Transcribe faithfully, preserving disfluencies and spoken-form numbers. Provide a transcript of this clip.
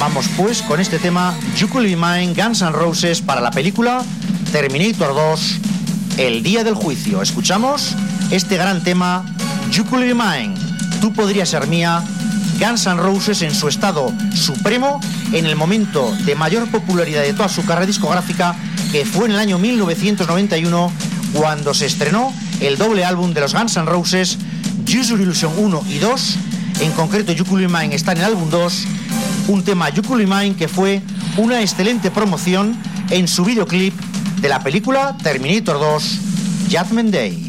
Vamos pues con este tema You Could Be Mine, Guns N' Roses, para la película Terminator dos, El Día del Juicio. Escuchamos este gran tema You Could Be Mine, Tú podrías ser mía. Guns N' Roses en su estado supremo, en el momento de mayor popularidad de toda su carrera discográfica, que fue en el año mil novecientos noventa y uno, cuando se estrenó el doble álbum de los Guns N' Roses, Use Your Illusion uno y dos. En concreto, You Could Be Mine está en el álbum dos, un tema You Could Be Mine que fue una excelente promoción en su videoclip de la película Terminator dos, Judgment Day.